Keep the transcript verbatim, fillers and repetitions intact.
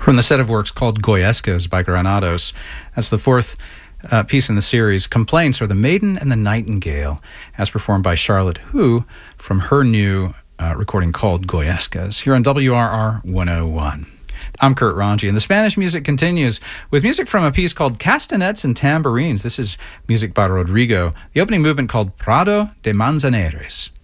from the set of works called Goyescas by Granados. That's the fourth uh, piece in the series, Complaints, or The Maiden and the Nightingale, as performed by Charlotte Hu from her new uh, recording called Goyescas, here on W R R one oh one. I'm Kurt Ranji, and the Spanish music continues with music from a piece called Castanets and Tambourines. This is music by Rodrigo, the opening movement called Prado de Manzanares.